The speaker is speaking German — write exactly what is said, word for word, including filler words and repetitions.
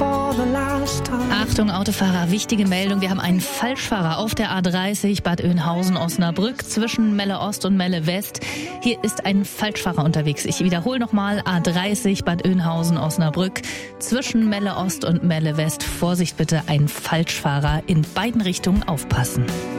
for the last time. Achtung Autofahrer, wichtige Meldung, wir haben einen Falschfahrer auf der A dreißig Bad Oeynhausen-Osnabrück zwischen Melle Ost und Melle West. Hier ist ein Falschfahrer unterwegs. Ich wiederhole nochmal, A dreißig Bad Oeynhausen-Osnabrück zwischen Melle Ost und Melle West. Vorsicht bitte, ein Falschfahrer, in beiden Richtungen aufpassen.